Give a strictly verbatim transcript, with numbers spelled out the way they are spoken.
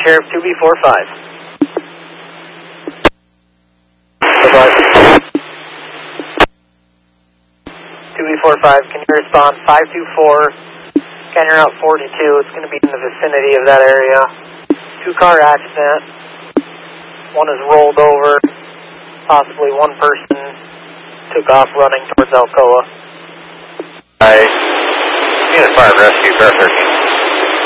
care of two B four five. two B four five, can you respond five two four, Canyon Route forty-two, it's going to be in the vicinity of that area. Two car accident, one is rolled over, possibly one person took off running towards Alcoa. I Unit five Rescue, car thirteen.